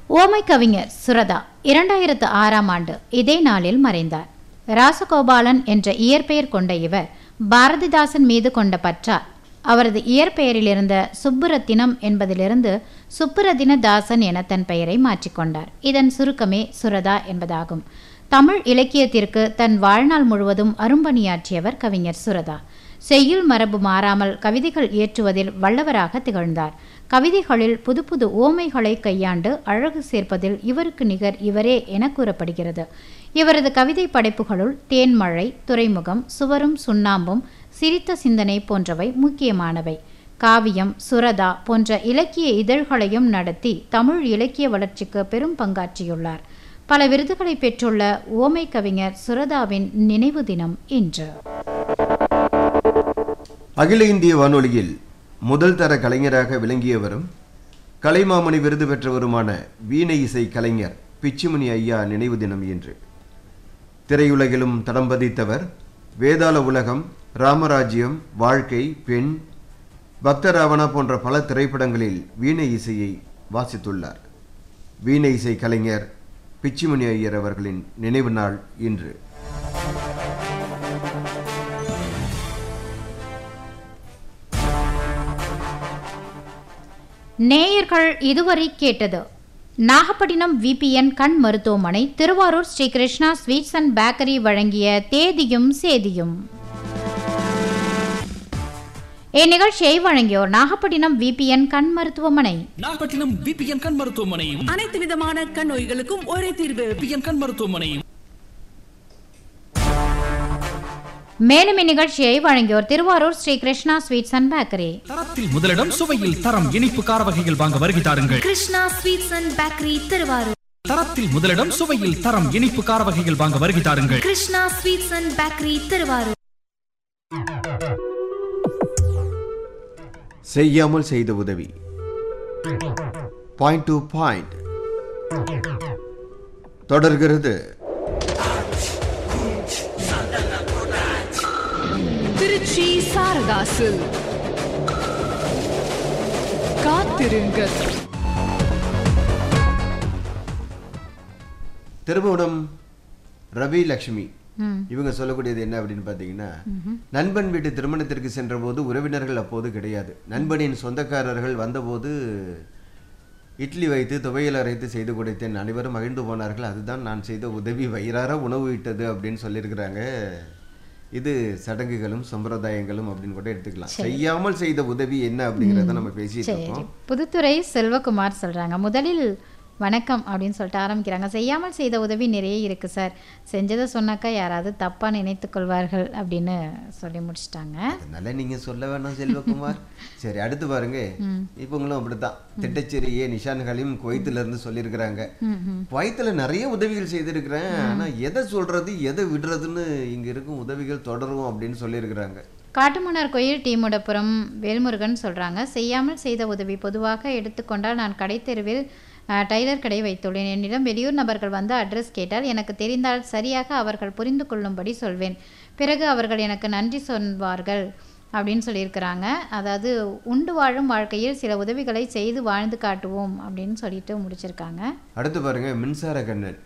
ஓமை கவிஞர் சுரதா 2006ஆம் ஆண்டு இதே நாளில் மறைந்தார். ராசகோபாலன் என்ற இயற்பெயர் கொண்ட இவர் பாரதிதாசன் மீது கொண்ட பற்றால் அவரது இயற்பெயரிலிருந்த சுப்புரத்தினம் என்பதிலிருந்து சுப்புரத்தின தாசன் என தன் பெயரை மாற்றிக்கொண்டார். இதன் சுருக்கமே சுரதா என்பதாகும். தமிழ் இலக்கியத்திற்கு தன் வாழ்நாள் முழுவதும் அரும்பணியாற்றியவர் கவிஞர் சுரதா. செய்யுள் மரபு மாறாமல் கவிதைகள் இயற்றுவதில் வல்லவராக திகழ்ந்தார். கவிதைகளில் புது புது ஓமைகளை கையாண்டு அழகு சேர்ப்பதில் இவருக்கு நிகர் இவரே என கூறப்படுகிறது. இவரது கவிதை படைப்புகளுள் தேன்மழை, துறைமுகம், சுவரும் சுண்ணாம்பும், சிரித்த சிந்தனை போன்றவை முக்கியமானவை. காவியம், சுரதா போன்ற இலக்கிய இதழ்களையும் நடத்தி தமிழ் இலக்கிய வளர்ச்சிக்கு பெரும் பங்காற்றியுள்ளார். பல விருதுகளை பெற்றுள்ள ஓமை கவிஞர் சுரதாவின் நினைவு தினம் இன்று. அகில இந்திய வானொலியில் முதல் தர கலைஞராக விளங்கியவரும் கலைமாமணி விருது பெற்றவருமான வீணை இசை கலைஞர் பிச்சுமணி ஐயா நினைவு தினம் இன்று. திரையுலகிலும் தடம் பதித்தவர். வேதாள உலகம், ராமராஜ்யம், வாழ்க்கை, பெண், பக்தராவணா போன்ற பல திரைப்படங்களில் வீணை இசையை வாசித்துள்ளார். வீணை இசை கலைஞர் பிச்சுமணி ஐயர் அவர்களின் நினைவு நாள் இன்று. நேயர்கள் இதுவரை கேட்டது நாகப்பட்டினம் விபிஎன் கண் மருத்துவமனை, Thiruvarur Sri Krishna sweets and bakery வழங்கிய தேதியும் சேதியும். இந்நிகழ்ச்சியை வழங்கியோர் நாகப்பட்டினம் விபிஎன் கண் மருத்துவமனை. நாகப்பட்டினம் விபிஎன் கண் மருத்துவமனை அனைத்து விதமான கண் நோய்களுக்கும் ஒரே தீர்வு. விபிஎன் கண் மருத்துவமனை. மேலும் இந்நிகழ்ச்சியை வழங்கியோர் Thiruvarur Sri Krishna sweets and bakery. தரத்தில் முதலிடம், சுவையில் தரம். இனிப்பு கார வகைகள் வாங்க வருகை தாருங்கள். Krishna sweets and bakery, Thiruvarur. தரத்தில் முதலிடம், சுவையில் தரம். இனிப்பு கார வகைகள் வாங்க வருகை தாருங்கள். Krishna sweets and bakery, Thiruvarur. செய்யாமல் செய்த உதவி. பாயிண்ட் டு பாயிண்ட் தொடர்கிறது. திருச்சி சாரதாசு காத்திருங்கள். திருமணம் ரவி லட்சுமி இவங்க சொல்லக்கூடியது என்ன அப்படின்னு பார்த்தீங்கன்னா, நண்பன் வீட்டு திருமணத்திற்கு சென்ற போது உறவினர்கள் அப்போது கிடையாது. நண்பனின் சொந்தக்காரர்கள் வந்தபோது இட்லி வைத்து துவையல் அரைத்து செய்து கொடுத்தேன். அனைவரும் மகிழ்ந்து போனார்கள். அதுதான் நான் செய்த உதவி, வயிறார உணவு இட்டது அப்படின்னு சொல்லியிருக்கிறாங்க. இது சடங்குகளும் சம்பிரதாயங்களும் அப்படின்னு கூட எடுத்துக்கலாம். செய்யாமல் செய்த உதவி என்ன அப்படிங்கிறத நம்ம பேசிட்டு இருக்கோம். புதுத்துறை செல்வகுமார் சொல்றாங்க, முதலில் வணக்கம் அப்படின்னு சொல்லிட்டு ஆரம்பிக்கிறாங்க. செய்யாமல் செய்த உதவி நிறைய இருக்கு சார். செஞ்சதை சொன்னாக்கா யாராவது தப்பா நினைத்துக் கொள்வார்கள் அப்படின்னு சொல்லி முடிச்சிட்டாங்க. அதனால நீங்க சொல்ல வேணாம் செல்வகுமார். சரி, அடுத்து பாருங்க. இவங்களும் அப்படித்தான். திட்டச்சேரியே நிஷான் ஹலீம் குவைத்துல இருந்து சொல்லியிருக்கிறாங்க. குவைத்துல நிறைய உதவிகள் செய்திருக்கிறேன், ஆனா எதை சொல்றது எதை விடுறதுன்னு இங்க இருக்கும் உதவிகள் தொடரும் அப்படின்னு சொல்லியிருக்கிறாங்க. காட்டுமன்னார் கோயில் டீமுடப்புறம் வேல்முருகன் சொல்றாங்க, செய்யாமல் செய்த உதவி பொதுவாக எடுத்துக்கொண்டால் நான் கடைத்தெருவில் டைலர் கடை வைத்துள்ளேன். என்னிடம் வெளியூர் நபர்கள் வந்து அட்ரஸ் கேட்டால் எனக்கு தெரிந்தால் சரியாக அவர்கள் புரிந்து கொள்ளும்படி சொல்வேன். பிறகு அவர்கள் எனக்கு நன்றி சொல்வார்கள் அப்படின்னு சொல்லியிருக்கிறாங்க. அதாவது உண்டு வாழும் வாழ்க்கையில் சில உதவிகளை செய்து வாழ்ந்து காட்டுவோம் அப்படின்னு சொல்லிட்டு முடிச்சிருக்காங்க. அடுத்து பாருங்க, மின்சார கண்ணன்